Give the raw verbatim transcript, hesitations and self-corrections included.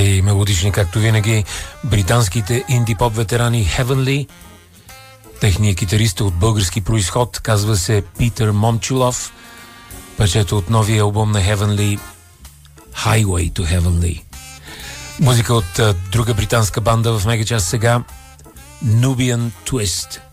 и мелодични, както винаги, британските инди-поп ветерани Heavenly. Техният китарист от български произход, казва се Питър Момчилов. Парчето от новия албум на Heavenly, Highway to Heavenly. Музика от а, друга британска банда в мегачас сега, Nubian Twist.